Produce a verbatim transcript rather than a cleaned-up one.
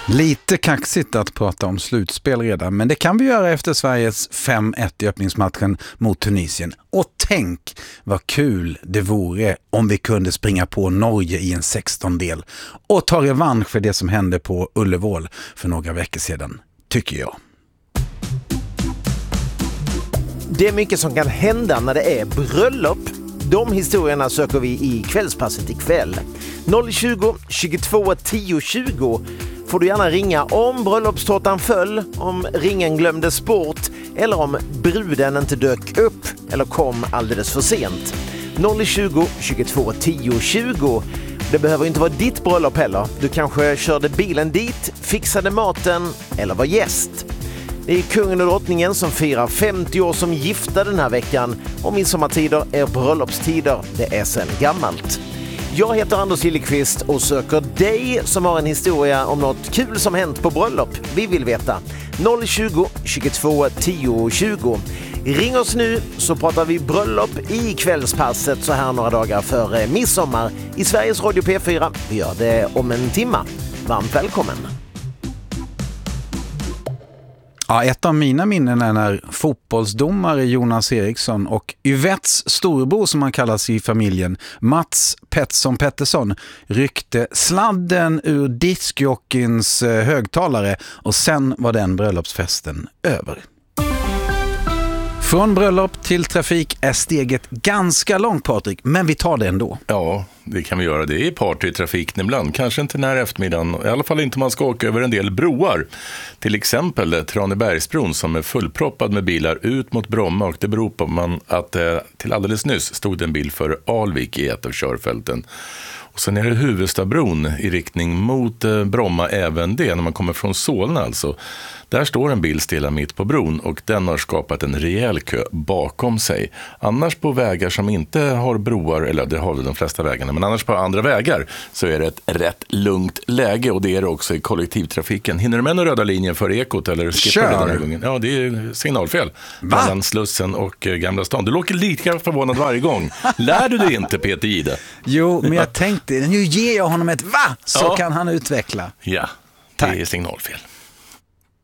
Lite kaxigt att prata om slutspel redan, men det kan vi göra efter Sveriges fem ett i öppningsmatchen mot Tunisien. Och tänk vad kul det vore om vi kunde springa på Norge i en sextondel och ta revansch för det som hände på Ullevål för några veckor sedan, tycker jag. Det är mycket som kan hända när det är bröllop. De historierna söker vi i kvällspasset ikväll. noll tjugo, tjugotvå, tio, tjugo får du gärna ringa om bröllopstårtan föll, om ringen glömdes bort eller om bruden inte dök upp eller kom alldeles för sent. noll tjugo, tjugotvå, tio, tjugo. Det behöver inte vara ditt bröllop heller. Du kanske körde bilen dit, fixade maten eller var gäst. Det är kungen och drottningen som firar femtio år som gifta den här veckan och midsommartider är bröllopstider, det är sedan gammalt. Jag heter Anders Gillekvist och söker dig som har en historia om något kul som hänt på bröllop. Vi vill veta. noll tjugo, tjugotvå, tio, tjugo. Ring oss nu så pratar vi bröllop i kvällspasset så här några dagar före midsommar i Sveriges Radio P fyra. Vi gör det om en timma. Varmt välkommen! Ja, ett av mina minnen är när fotbollsdomare Jonas Eriksson och Yvettes storbror som han kallas i familjen, Mats Pettersson Pettersson, ryckte sladden ur diskjockins högtalare och sen var den bröllopsfesten över. Från bröllop till trafik är steget ganska långt, Patrik, men vi tar det ändå. Ja, det kan vi göra. Det är party i trafiken ibland. Kanske inte när eftermiddagen. I alla fall inte om man ska åka över en del broar. Till exempel Tranebergsbron som är fullproppad med bilar ut mot Bromma. Och det beror på man att eh, till alldeles nyss stod en bil för Alvik i ett av körfälten. Och sen är det Huvudstadsbron i riktning mot eh, Bromma även det när man kommer från Solna alltså. Där står en bil stilla mitt på bron och den har skapat en rejäl kö bakom sig. Annars på vägar som inte har broar, eller det har väl de flesta vägarna, men annars på andra vägar så är det ett rätt lugnt läge och det är det också i kollektivtrafiken. Hinner du med den röda linjen för Ekot eller skippar du den här gången? Ja, det är signalfel. Va? Mellan Slussen och Gamla stan. Du låter lika förvånad varje gång. Lär du dig inte, Peter Gide? Jo, men jag tänkte, nu ger jag honom ett va, så ja. Kan han utveckla. Ja, det Tack. Är signalfel.